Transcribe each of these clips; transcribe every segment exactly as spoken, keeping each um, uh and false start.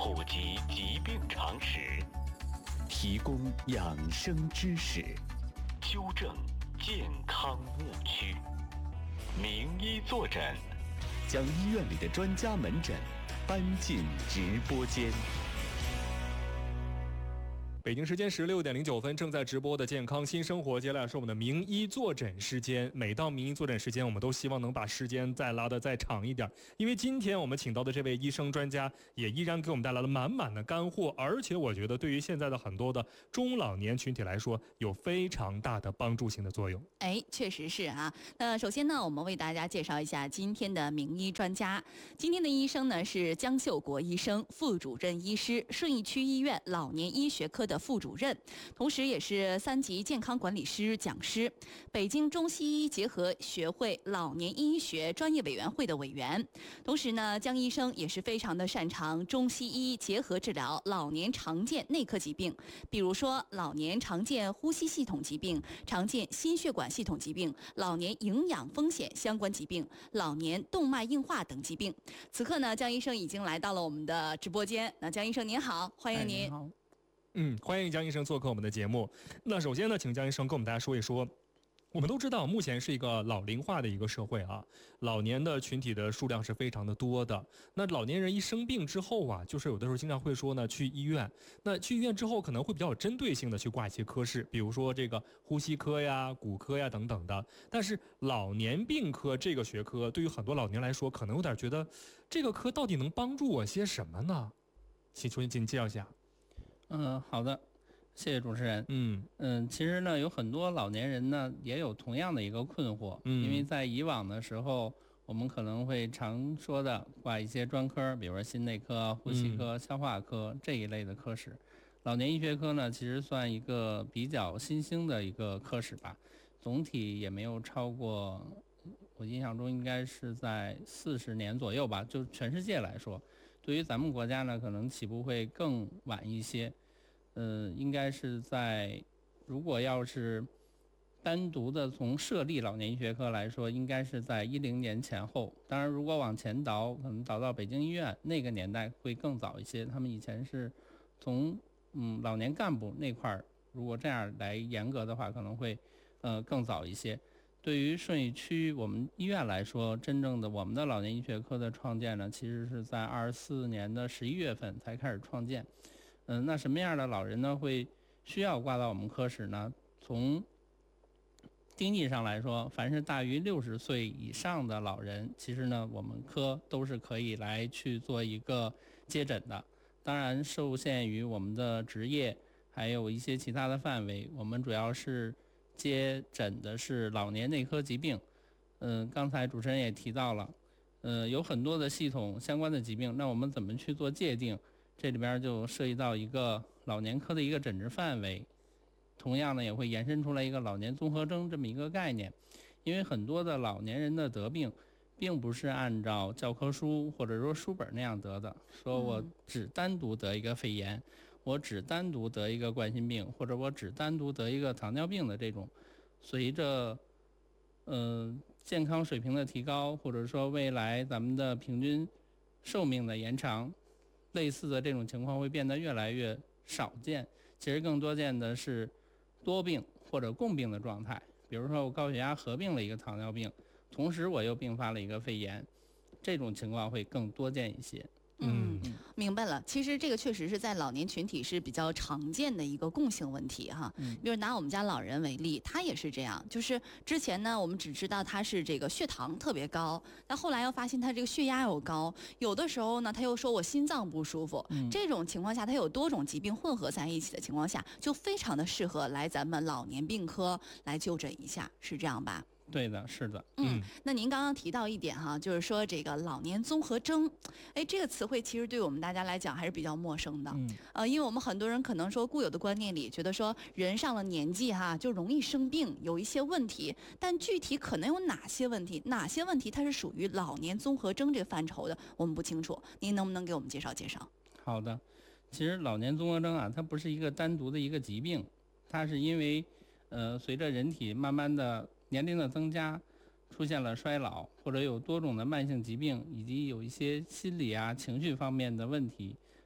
普及疾病常识， 提供养生知识， 纠正健康误区。名医坐诊， 将医院里的专家门诊搬进直播间。 北京时间十六点零九分，正在直播的健康新生活，接下来是我们的名医坐诊时间。每到名医坐诊时间，我们都希望能把时间再拉得再长一点，因为今天我们请到的这位医生专家也依然给我们带来了满满的干货，而且我觉得对于现在的很多的中老年群体来说，有非常大的帮助性的作用。 哎，确实是啊。那首先呢，我们为大家介绍一下今天的名医专家。今天的医生呢是江秀国医生，副主任医师，顺义区医院老年医学科的副主任，同时也是三级健康管理师讲师，北京中西医结合学会老年医学专业委员会的委员。同时呢，江医生也是非常的擅长中西医结合治疗老年常见内科疾病，比如说老年常见呼吸系统疾病、常见心血管系统疾病、老年营养风险相关疾病、老年动脉硬化等疾病。此刻呢，江医生已经来到了我们的直播间。那江医生您好，欢迎您。 哎嗯，欢迎江医生做客我们的节目。那首先呢，请江医生跟我们大家说一说，我们都知道目前是一个老龄化的一个社会啊，老年的群体的数量是非常的多的。那老年人一生病之后啊，就是有的时候经常会说呢，去医院。那去医院之后可能会比较有针对性的去挂一些科室，比如说这个呼吸科呀、骨科呀等等的。但是老年病科这个学科对于很多老年人来说，可能有点觉得这个科到底能帮助我些什么呢？请出请介绍一下。 嗯，好的，谢谢主持人。 嗯嗯，其实呢，有很多老年人呢也有同样的一个困惑， 嗯， 因为在以往的时候，我们可能会常说的挂一些专科，比如说心内科、呼吸科、 嗯、 消化科这一类的科室。老年医学科呢，其实算一个比较新兴的一个科室吧，总体也没有超过，我印象中应该是在四十年左右吧，就全世界来说。对于咱们国家呢，可能起步会更晚一些，呃，应该是在，如果要是单独的从设立老年医学科来说，应该是在一零年前后。当然，如果往前倒，可能倒到北京医院那个年代会更早一些。他们以前是从嗯老年干部那块儿，如果这样来严格的话，可能会呃更早一些。对于顺义区我们医院来说，真正的我们的老年医学科的创建呢，其实是在二十四年的十一月份才开始创建。嗯，那什么样的老人呢会需要挂到我们科室呢？从定义上来说，凡是大于六十岁以上的老人，其实呢我们科都是可以来去做一个接诊的。当然受限于我们的职业还有一些其他的范围，我们主要是接诊的是老年内科疾病。嗯、呃，刚才主持人也提到了，呃，有很多的系统相关的疾病，那我们怎么去做界定？这里边就涉及到一个老年科的一个诊治范围，同样呢也会延伸出来一个老年综合征这么一个概念。因为很多的老年人的得病，并不是按照教科书或者说书本那样得的，说我只单独得一个肺炎，我只单独得一个冠心病，或者我只单独得一个糖尿病的这种，随着呃健康水平的提高，或者说未来咱们的平均寿命的延长，类似的这种情况会变得越来越少见。其实更多见的是多病或者共病的状态，比如说我高血压合并了一个糖尿病，同时我又并发了一个肺炎，这种情况会更多见一些。 嗯，明白了。其实这个确实是在老年群体是比较常见的一个共性问题哈。嗯，比如拿我们家老人为例，他也是这样，就是之前呢，我们只知道他是这个血糖特别高，但后来又发现他这个血压又高，有的时候呢，他又说我心脏不舒服。嗯，这种情况下，他有多种疾病混合在一起的情况下，就非常的适合来咱们老年病科来就诊一下，是这样吧？ 对的，是的。 嗯，那您刚刚提到一点哈，就是说这个老年综合征，哎，这个词汇其实对我们大家来讲还是比较陌生的。嗯，呃，因为我们很多人可能说固有的观念里觉得说人上了年纪哈就容易生病，有一些问题，但具体可能有哪些问题，哪些问题它是属于老年综合征这个范畴的，我们不清楚。您能不能给我们介绍介绍？ 好的，其实老年综合征啊，它不是一个单独的一个疾病，它是因为呃随着人体慢慢的年龄的增加，出现了衰老，或者有多种的慢性疾病，以及有一些心理啊情绪方面的问题，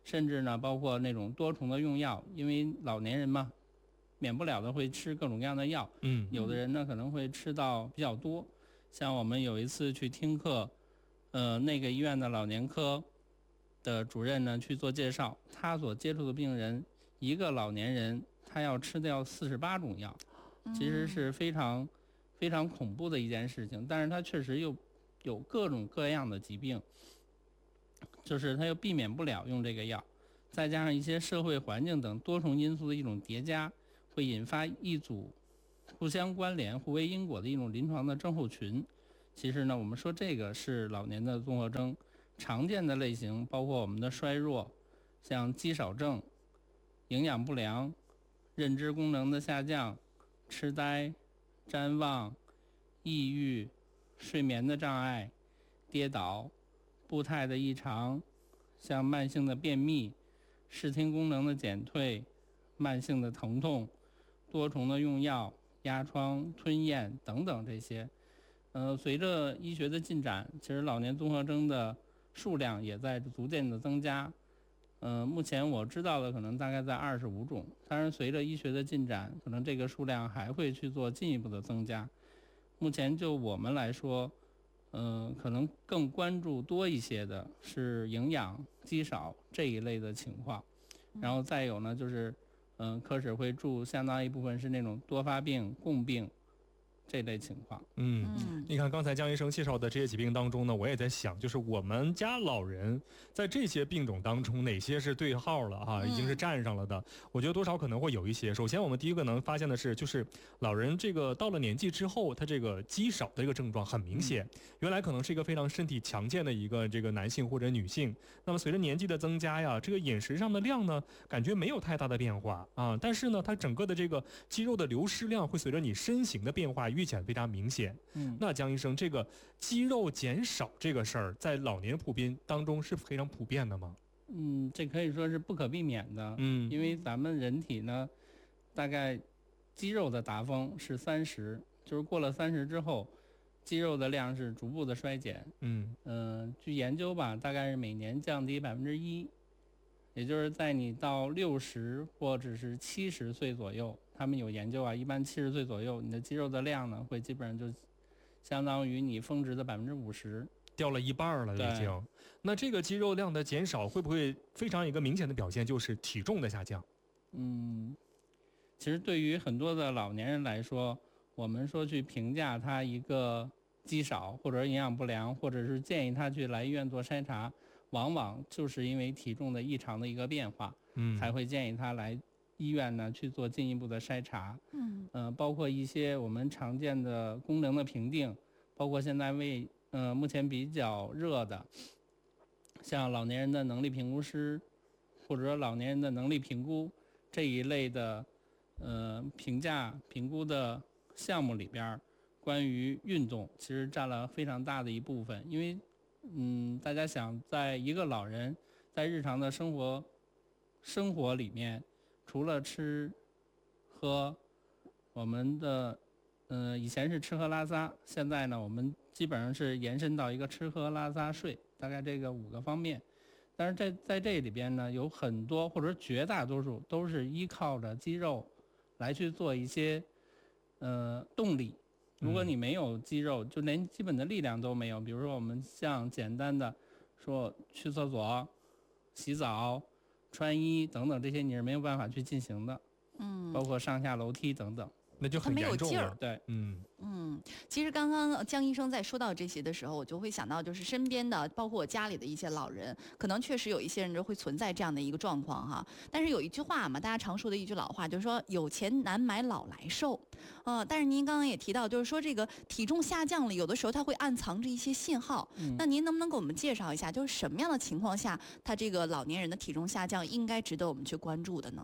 甚至呢包括那种多重的用药，因为老年人嘛，免不了的会吃各种各样的药， 嗯， 有的人呢可能会吃到比较多。像我们有一次去听课，呃，那个医院的老年科的主任呢去做介绍，他所接触的病人，一个老年人他要吃掉四十八种药，其实是非常非常恐怖的一件事情。但是他确实又有各种各样的疾病，就是他又避免不了用这个药，再加上一些社会环境等多重因素的一种叠加，会引发一组互相关联、互为因果的一种临床的症候群。其实呢，我们说这个是老年的综合征常见的类型，包括我们的衰弱，像肌少症、营养不良、认知功能的下降、痴呆、谵妄、抑郁、睡眠的障碍、跌倒、步态的异常，像慢性的便秘、视听功能的减退、慢性的疼痛、多重的用药、压疮、吞咽等等这些。呃，随着医学的进展，其实老年综合征的数量也在逐渐的增加。呃，目前我知道的可能大概在二十五种，当然随着医学的进展，可能这个数量还会去做进一步的增加。目前就我们来说，呃，可能更关注多一些的是营养肌少这一类的情况，然后再有呢就是，嗯、呃，科室会注相当一部分是那种多发病、共病这类情况。 嗯，你看刚才江医生介绍的这些疾病当中呢，我也在想，就是我们家老人在这些病种当中，哪些是对号了哈、啊，已经是占上了的？我觉得多少可能会有一些。首先，我们第一个能发现的是，就是老人这个到了年纪之后，他这个肌少的一个症状很明显。原来可能是一个非常身体强健的一个这个男性或者女性，那么随着年纪的增加呀，这个饮食上的量呢，感觉没有太大的变化啊，但是呢，它整个的这个肌肉的流失量会随着你身形的变化愈显非常明显。 嗯， 那江医生，这个肌肉减少这个事儿，在老年普遍当中是非常普遍的吗？ 嗯，这可以说是不可避免的。 嗯， 因为咱们人体呢，大概肌肉的达峰是三十，就是过了三十之后，肌肉的量是逐步的衰减。 嗯嗯、呃，据研究吧，大概是每年降低百分之一，也就是在你到六十或者是七十岁左右，他们有研究啊，一般七十岁左右，你的肌肉的量呢，会基本上就相当于你峰值的百分之五十， 掉了一半了已经。那这个肌肉量的减少，会不会非常一个明显的表现就是体重的下降？ 嗯，其实对于很多的老年人来说，我们说去评价他一个肌少或者营养不良，或者是建议他去来医院做筛查，往往就是因为体重的异常的一个变化， 嗯， 才会建议他来医院呢去做进一步的筛查。 嗯， 呃，包括一些我们常见的功能的评定，包括现在为呃目前比较热的，像老年人的能力评估师，或者说老年人的能力评估这一类的呃评价评估的项目里边，关于运动其实占了非常大的一部分。因为嗯，大家想，在一个老人在日常的生活生活里面，除了吃喝，我们的呃以前是吃喝拉撒，现在呢我们基本上是延伸到一个吃喝拉撒睡，大概这个五个方面。但是在在这里边呢，有很多或者绝大多数都是依靠着肌肉来去做一些呃动力。如果你没有肌肉，就连基本的力量都没有，比如说我们像简单的说去厕所、洗澡、穿衣等等这些，你是没有办法去进行的。 嗯， 包括上下楼梯等等。 那就很严重了。 对， 嗯嗯，其实刚刚江医生在说到这些的时候，我就会想到，就是身边的，包括我家里的一些老人，可能确实有一些人就会存在这样的一个状况哈。但是有一句话嘛，大家常说的一句老话，就是说有钱难买老来瘦。呃，但是您刚刚也提到，就是说这个体重下降了，有的时候它会暗藏着一些信号。 嗯、 那您能不能给我们介绍一下，就是什么样的情况下，他这个老年人的体重下降应该值得我们去关注的呢？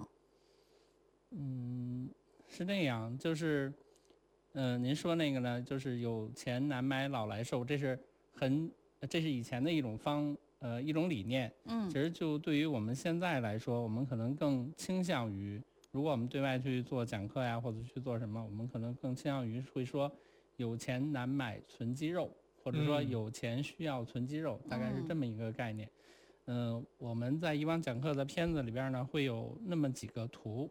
嗯。是那样，就是，嗯、呃，您说那个呢，就是有钱难买老来瘦，这是很，这是以前的一种方，呃，一种理念。 嗯， 其实就对于我们现在来说，我们可能更倾向于，如果我们对外去做讲课呀，或者去做什么，我们可能更倾向于会说，有钱难买存肌肉，或者说有钱需要存肌肉，嗯、大概是这么一个概念。 嗯、呃，我们在以往讲课的片子里边呢，会有那么几个图，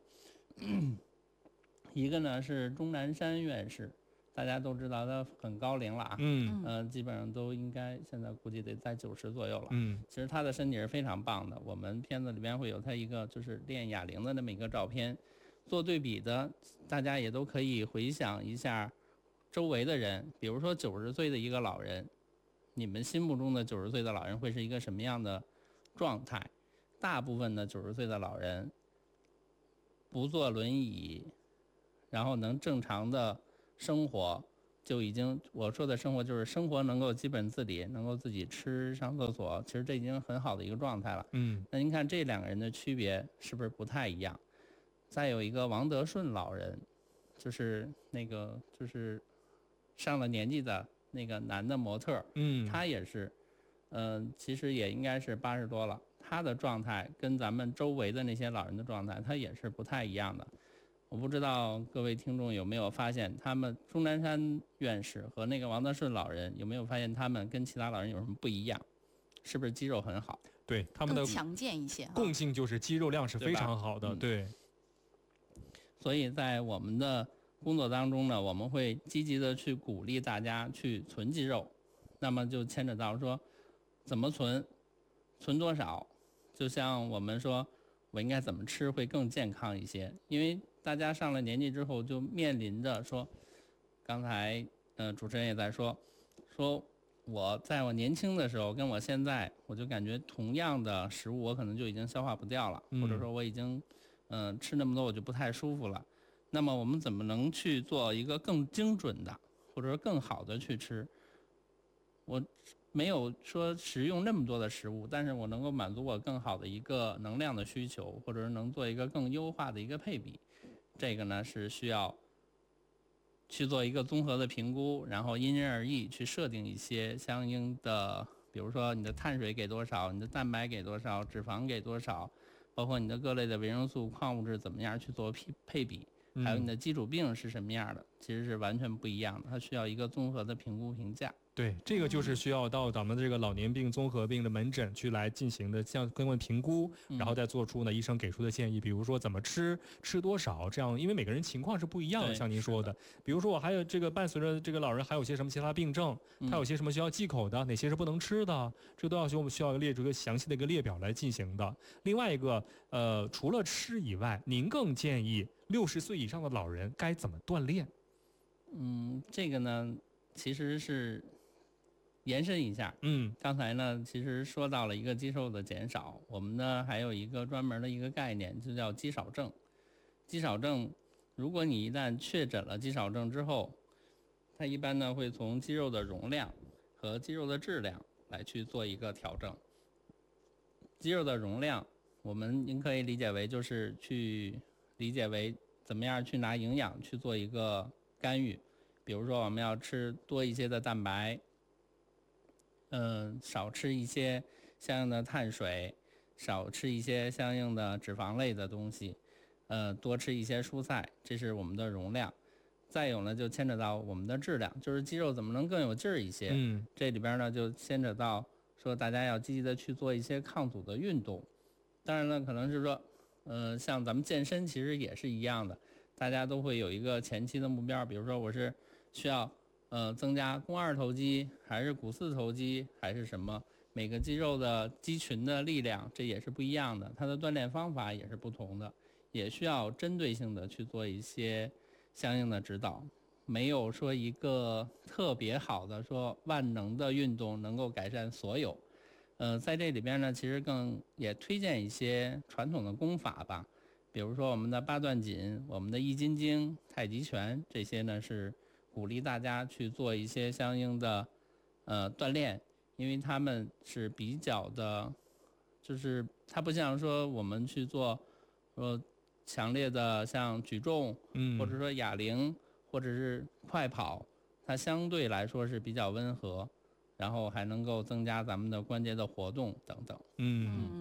一个呢是钟南山院士，大家都知道他很高龄了啊， 嗯呃，基本上都应该现在估计得在九十左右了。 嗯， 其实他的身体是非常棒的，我们片子里边会有他一个就是练哑铃的那么一个照片，做对比的，大家也都可以回想一下周围的人，比如说九十岁的一个老人，你们心目中的九十岁的老人会是一个什么样的状态？大部分的九十岁的老人不坐轮椅，然后能正常的生活，就已经我说的生活就是生活能够基本自理，能够自己吃上厕所，其实这已经很好的一个状态了。 嗯， 那您看这两个人的区别是不是不太一样？再有一个王德顺老人，就是那个就是上了年纪的那个男的模特， 嗯， 他也是，嗯、呃，其实也应该是八十多了，他的状态跟咱们周围的那些老人的状态，他也是不太一样的。我不知道各位听众有没有发现，他们钟南山院士和那个王德顺老人有没有发现他们跟其他老人有什么不一样？是不是肌肉很好？ 对，他们的更强健一些、啊， 共性就是肌肉量是非常好的，对。 嗯、所以在我们的工作当中呢，我们会积极的去鼓励大家去存肌肉，那么就牵扯到说怎么存，存多少，就像我们说我应该怎么吃会更健康一些，因为大家上了年纪之后就面临着说，刚才呃主持人也在说，说我在我年轻的时候跟我现在，我就感觉同样的食物我可能就已经消化不掉了， 嗯、 或者说我已经嗯、呃、吃那么多我就不太舒服了。那么我们怎么能去做一个更精准的，或者说更好的去吃？我没有说食用那么多的食物，但是我能够满足我更好的一个能量的需求，或者是能做一个更优化的一个配比。这个呢是需要去做一个综合的评估，然后因人而异去设定一些相应的，比如说你的碳水给多少，你的蛋白给多少，脂肪给多少，包括你的各类的维生素、矿物质怎么样去做配配比。还有你的基础病是什么样的，其实是完全不一样的，它需要一个综合的评估评价。 对，这个就是需要到咱们这个老年病综合病的门诊去来进行的相关的评估，然后再做出呢医生给出的建议，比如说怎么吃，吃多少，这样因为每个人情况是不一样的，像您说的，比如说我还有这个伴随着这个老人还有些什么其他病症，他有些什么需要忌口的，哪些是不能吃的，这都要需我们需要列出一个详细的一个列表来进行的。另外一个，呃，除了吃以外，您更建议六十岁以上的老人该怎么锻炼？ 嗯，这个呢，其实是延伸一下， 嗯， 刚才呢，其实说到了一个肌肉的减少，我们呢还有一个专门的一个概念，就叫肌少症。肌少症，如果你一旦确诊了肌少症之后，它一般呢会从肌肉的容量和肌肉的质量来去做一个调整。肌肉的容量，我们您可以理解为就是去理解为怎么样去拿营养去做一个干预，比如说我们要吃多一些的蛋白。嗯，少吃一些相应的碳水，少吃一些相应的脂肪类的东西，呃，多吃一些蔬菜，这是我们的容量。再有呢，就牵扯到我们的质量，就是肌肉怎么能更有劲儿一些。 嗯， 这里边呢就牵扯到说大家要积极的去做一些抗阻的运动。当然了，可能是说，呃，像咱们健身其实也是一样的，大家都会有一个前期的目标，比如说我是需要。呃，增加肱二头肌还是股四头肌还是什么？每个肌肉的肌群的力量这也是不一样的，它的锻炼方法也是不同的，也需要针对性的去做一些相应的指导。没有说一个特别好的说万能的运动能够改善所有。呃，在这里边呢，其实更也推荐一些传统的功法吧，比如说我们的八段锦、我们的易筋经、太极拳，这些呢是。鼓励大家去做一些相应的呃锻炼，因为他们是比较的，就是它不像说我们去做说强烈的像举重， 嗯， 或者说哑铃，或者是快跑，它相对来说是比较温和，然后还能够增加咱们的关节的活动等等。 嗯。 嗯，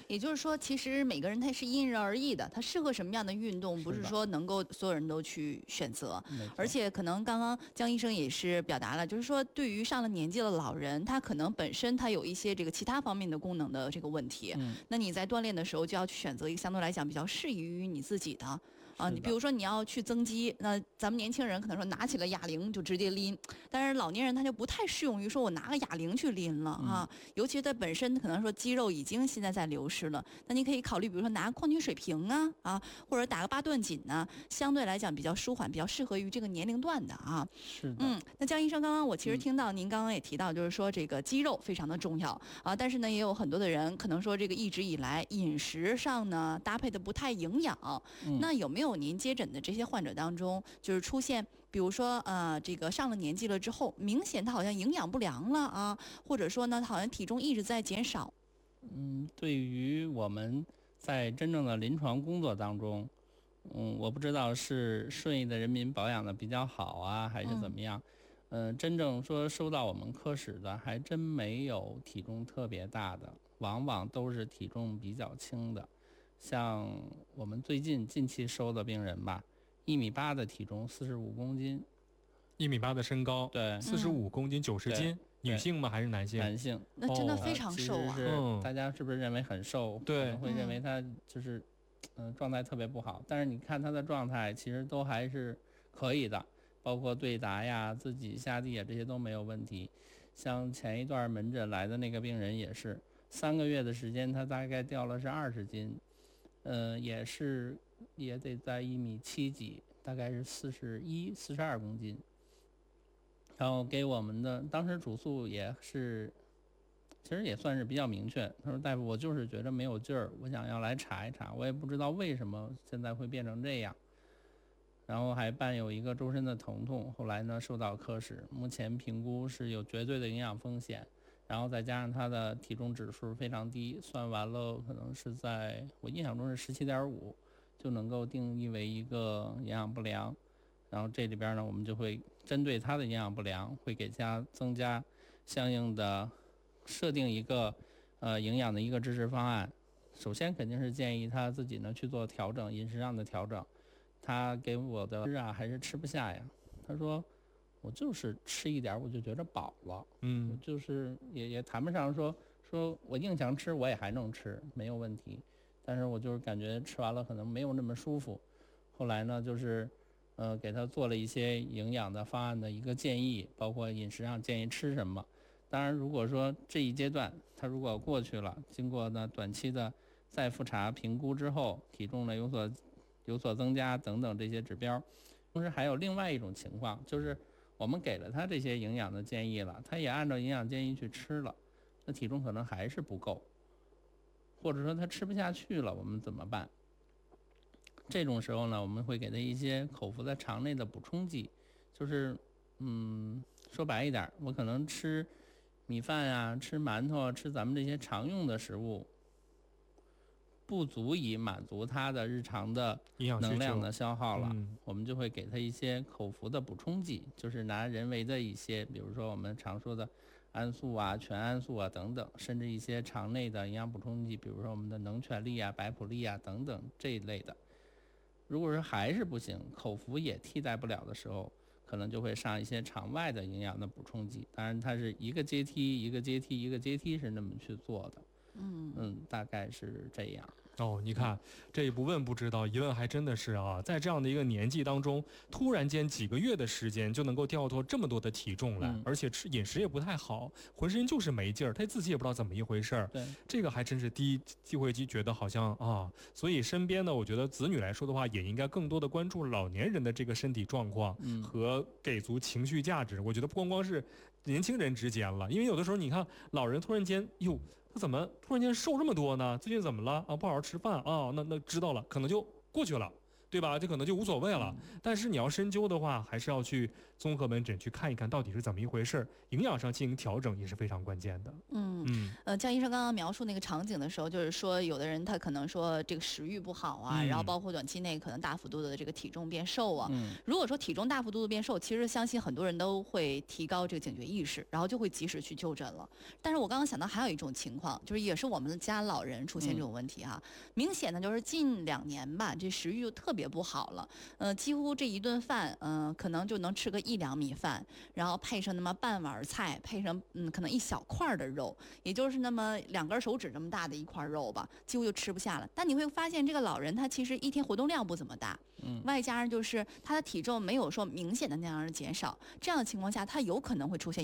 也就是说，其实每个人他是因人而异的，他适合什么样的运动，不是说能够所有人都去选择。而且可能刚刚江医生也是表达了，就是说对于上了年纪的老人，他可能本身他有一些这个其他方面的功能的这个问题， 嗯、 那你在锻炼的时候就要去选择一个相对来讲比较适宜于你自己的。啊，你比如说你要去增肌，那咱们年轻人可能说拿起了哑铃就直接拎，但是老年人他就不太适用于说我拿个哑铃去拎了啊，嗯、尤其他本身可能说肌肉已经现在在流失了，那你可以考虑，比如说拿个矿泉水瓶啊啊，或者打个八段锦呢，相对来讲比较舒缓，比较适合于这个年龄段的啊。 是的。 嗯，那江医生，刚刚我其实听到您刚刚也提到，就是说这个肌肉非常的重要啊，但是呢，也有很多的人可能说这个一直以来饮食上呢搭配的不太营养，嗯、那有没有您接诊的这些患者当中，就是出现，比如说呃，这个上了年纪了之后，明显他好像营养不良了啊，或者说呢，好像体重一直在减少。 嗯，对于我们在真正的临床工作当中，嗯，我不知道是顺义的人民保养的比较好啊，还是怎么样。嗯、呃，真正说收到我们科室的，还真没有体重特别大的，往往都是体重比较轻的。像我们最近近期收的病人吧，一米八的体重，四十五公斤， 一米八的身高， 对， 四十五公斤，九十斤，女性吗？还是男性？ 男性。 那真的非常瘦啊！ 哦、是大家是不是认为很瘦？ 对， 可能会认为他就是，嗯、呃，状态特别不好。但是你看他的状态，其实都还是可以的，包括对答呀、自己下地啊，这些都没有问题。像前一段门诊来的那个病人也是，三个月的时间，他大概掉了是二十斤。呃，也是，也得在一米七几，大概是四十一、四十二公斤。然后给我们的当时主诉也是，其实也算是比较明确。他说：“大夫，我就是觉得没有劲儿，我想要来查一查，我也不知道为什么现在会变成这样。”然后还伴有一个周身的疼痛，后来呢收到科室，目前评估是有绝对的营养风险。然后再加上他的体重指数非常低，算完了可能是在我印象中是十七点五，就能够定义为一个营养不良。然后这里边呢，我们就会针对他的营养不良，会给他增加相应的设定一个呃营养的一个支持方案。首先肯定是建议他自己呢去做调整，饮食上的调整。他给我的吃啊还是吃不下呀，他说。我就是吃一点我就觉得饱了，嗯，就是也也谈不上说说我硬想吃我也还能吃没有问题，但是我就是感觉吃完了可能没有那么舒服。后来呢，就是呃给他做了一些营养的方案的一个建议，包括饮食上建议吃什么。当然，如果说这一阶段他如果过去了，经过呢短期的再复查评估之后，体重呢有所有所增加等等这些指标，同时还有另外一种情况就是。我们给了他这些营养的建议了，他也按照营养建议去吃了，那体重可能还是不够，或者说他吃不下去了，我们怎么办？这种时候呢，我们会给他一些口服的肠内的补充剂，就是嗯，说白一点，我可能吃米饭啊、吃馒头啊、吃咱们这些常用的食物。不足以满足他的日常的能量的消耗了，嗯、我们就会给他一些口服的补充剂，就是拿人为的一些，比如说我们常说的氨素啊、全氨素啊等等，甚至一些肠内的营养补充剂，比如说我们的能全力啊、白普利啊等等这一类的。如果说还是不行，口服也替代不了的时候，可能就会上一些场外的营养的补充剂。当然，它是一个阶梯一个阶梯一个阶梯是那么去做的。嗯嗯，大概是这样。 哦，你看这一不问不知道，一问还真的是啊，在这样的一个年纪当中，突然间几个月的时间就能够掉脱这么多的体重来，嗯、而且吃饮食也不太好，浑身就是没劲儿，他自己也不知道怎么一回事儿。 对， 这个还真是第一机会就觉得好像啊，所以身边呢，我觉得子女来说的话，也应该更多的关注老年人的这个身体状况和给足情绪价值。我觉得不光光是年轻人之间了，因为有的时候你看老人突然间哟。他怎么突然间瘦这么多呢？最近怎么了啊？不好好吃饭啊？那那知道了，可能就过去了，对吧？这可能就无所谓了。但是你要深究的话，还是要去综合门诊去看一看到底是怎么一回事，营养上进行调整也是非常关键的。 嗯嗯呃，江医生刚刚描述那个场景的时候，就是说有的人他可能说这个食欲不好啊， 嗯然后包括短期内可能大幅度的这个体重变瘦啊。 嗯如果说体重大幅度的变瘦，其实相信很多人都会提高这个警觉意识，然后就会及时去就诊了。但是我刚刚想到还有一种情况，就是也是我们家老人出现这种问题哈、明显的就是近两年吧，这食欲就特别不好了，呃，几乎这一顿饭，嗯、可能就能吃个一两米饭，然后配上那么半碗菜，配上嗯可能一小块儿的肉，也就是那么两根手指这么大的一块肉吧，几乎就吃不下了。但你会发现，这个老人他其实一天活动量不怎么大， 嗯外加上就是他的体重没有说明显的那样的减少，这样的情况下，他有可能会出现